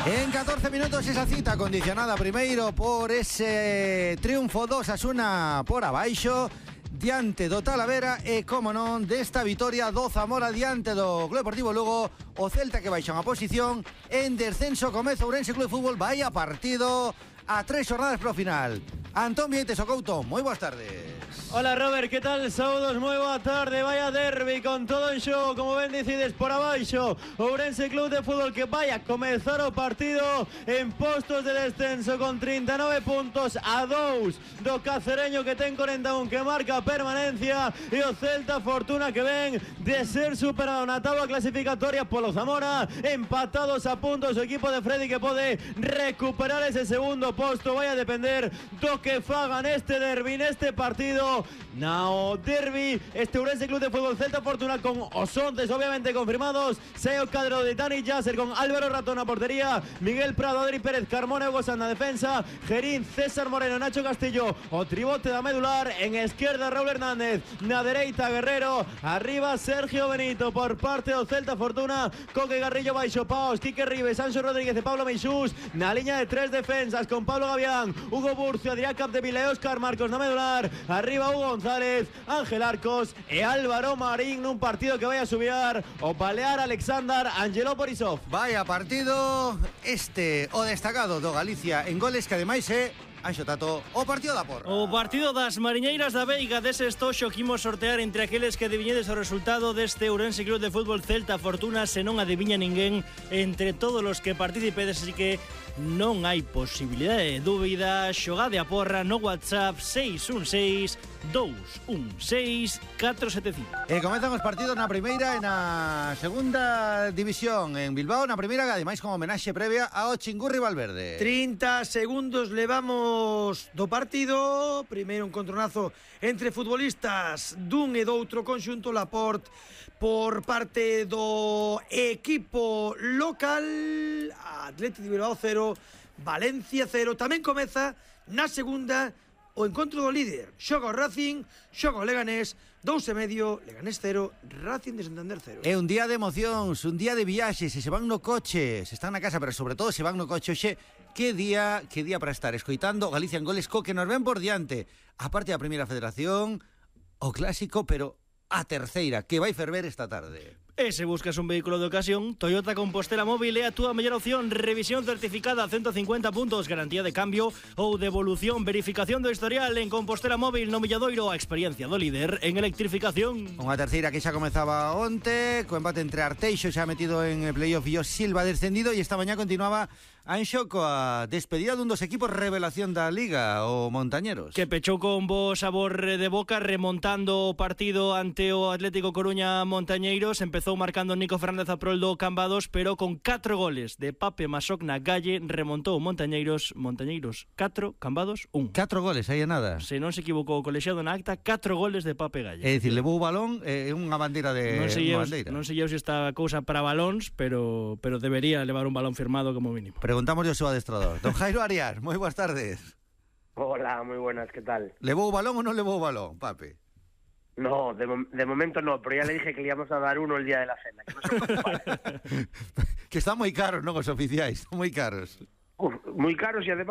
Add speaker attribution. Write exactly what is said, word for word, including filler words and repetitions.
Speaker 1: En catorce minutos esa cita condicionada primeiro por ese triunfo do Osasuna por abaixo diante do Talavera e, como non, desta vitoria do Zamora diante do Club Deportivo Lugo, o Celta que baixa unha posición en descenso. Comeza Ourense Club de Fútbol, vaya partido a tres jornadas pro final. Antón Vieites o Couto, moi boas tardes.
Speaker 2: Hola Robert, ¿qué tal? Saúdos, moi boa tarde. Vaya derbi con todo en xogo, como ben decides, por abaixo Ourense Club de Fútbol que vai a comezar o partido en postos de descenso con trinta e nove puntos a dous do Cacereño que ten corenta e un, que marca permanencia, e o Celta Fortuna que ven de ser superado na tabla clasificatoria polo Zamora, empatados a puntos o equipo de Freddy que pode recuperar ese segundo posto. Vai a depender do que fagan este derbi neste partido. No derbi, este Ourense Club de Fútbol Celta Fortuna con os once obviamente confirmados. Seo cadro de Dani Yasser con Álvaro Ratón a portería, Miguel Prado, Adri Pérez, Carmona, Hugo Sanz na defensa, Gerín, César Moreno, Nacho Castillo, o tribote da medular. En esquerda Raúl Hernández, na dereita Guerrero, arriba Sergio Benito por parte do Celta Fortuna, Coque Garrillo baixo, Paos, Quique Rives, Anxo Rodríguez e Pablo Meixús na liña de tres defensas con Pablo Gavián, Hugo Burcio, Adrián Capdevila e Óscar Marcos na medular, arriba Hugo González, Ángel Arcos e Álvaro Marín nun partido que vai a subiar o Balear Alexander Angelo Borisov.
Speaker 1: Vaya partido este o destacado do Galicia en goles, que ademais é Anxo Tato, o partido da porra.
Speaker 3: O partido das Mariñeiras da Veiga, dese estoxo que imos sortear entre aqueles que adiviñedes o resultado deste Ourense Club de Fútbol Celta Fortuna. Se non adiviña ninguén entre todos os que participedes, así que non hai posibilidade de dúbida. Xogade a porra no WhatsApp seis un seis, dous un seis, catro sete cinco.
Speaker 1: E comezan os partidos na primeira e na segunda división en Bilbao. Na primeira, ademais, con homenaxe previa ao Chingurri Valverde.
Speaker 4: trinta segundos levamos do partido. Primeiro un contronazo entre futbolistas dun e doutro conxunto. Laporte por parte do equipo local. Atlético de Bilbao cero, Valencia cero. Tamén comeza na segunda o encontro do líder. Xoga o Racing, xoga o Leganés, dous e medio, Leganés cero, Racing de Santander cero.
Speaker 1: É un día de emocións, un día de viaxes, se se van no coche, se están na casa, pero sobre todo se van no coche. Oxe, que día, que día para estar escoitando Galicia en Goles, co que nos ven por diante. A parte da Primeira Federación, o clásico, pero a terceira, que vai ferver esta tarde.
Speaker 3: E se buscas un vehículo de ocasión, Toyota Compostela Móvil é a túa mellor opción. Revisión certificada a ciento cincuenta puntos, garantía de cambio ou devolución, verificación do historial en Compostela Móvil no Milladoiro, a experiencia do líder en electrificación.
Speaker 1: Unha terceira que xa comezaba onte, co empate entre Arteixo xa metido en el playoff e o Silva descendido, e esta mañá continuaba Anxo coa despedida dun dos equipos revelación da Liga, o Montañeros.
Speaker 3: Que pechou con bo sabor de boca remontando o partido ante o Atlético Coruña Montañeiros. Empezou marcando Nico Fernández a prol do Cambados, pero con catro goles de Pape Masoc na Galle remontou Montañeiros, Montañeiros catro, Cambados un.
Speaker 1: Catro goles, aí é nada.
Speaker 3: Se non se equivocou o colexiado na acta, catro goles de Pape Galle.
Speaker 1: É dicir, levou o balón e eh, unha bandeira de
Speaker 3: non sei
Speaker 1: unha
Speaker 3: eu,
Speaker 1: bandeira.
Speaker 3: Non sei eu se esta cousa para balóns, pero pero debería levar un balón firmado como mínimo.
Speaker 1: Preguntamos ao seu adestrador. Don Jairo Arias, moi boas tardes.
Speaker 5: Hola, moi buenas, ¿qué tal?
Speaker 1: Levou o balón ou non levou o balón, Pape?
Speaker 5: No, de, mo- de momento no, pero ya le dije que le íbamos a dar uno el día de la cena, que no se preocupara.
Speaker 1: Que están moi caros, non, os oficiais, están moi caros.
Speaker 5: Uf, muy caros y además